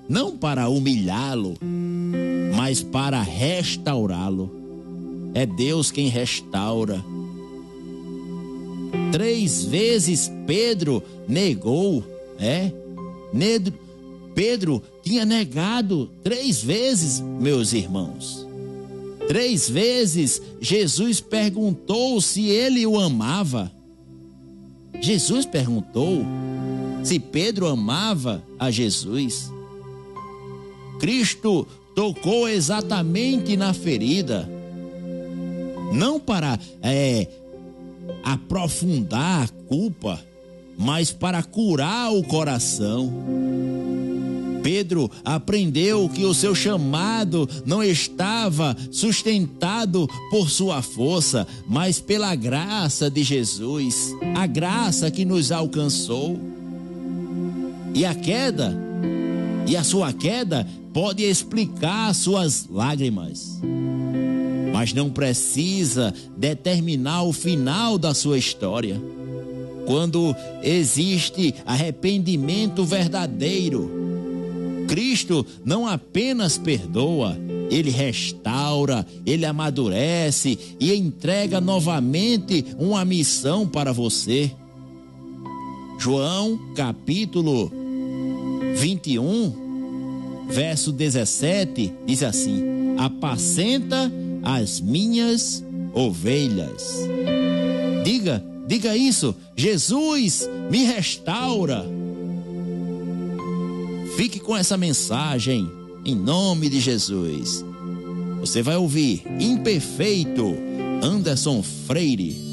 não para humilhá-lo, mas para restaurá-lo. É Deus quem restaura. 3 vezes Pedro negou, Pedro tinha negado 3 vezes, meus irmãos. 3 vezes Jesus perguntou se ele o amava. Jesus perguntou se Pedro amava a Jesus. Cristo tocou exatamente na ferida, não para aprofundar a culpa, mas para curar o coração. Pedro aprendeu que o seu chamado não estava sustentado por sua força, mas pela graça de Jesus, a graça que nos alcançou. E a sua queda pode explicar suas lágrimas, mas não precisa determinar o final da sua história. Quando existe arrependimento verdadeiro, Cristo não apenas perdoa, Ele restaura, Ele amadurece e entrega novamente uma missão para você. João capítulo 21, verso 17, diz assim: apacenta as minhas ovelhas. Diga isso: Jesus me restaura. Fique com essa mensagem em nome de Jesus. Você vai ouvir Imperfeito, Anderson Freire.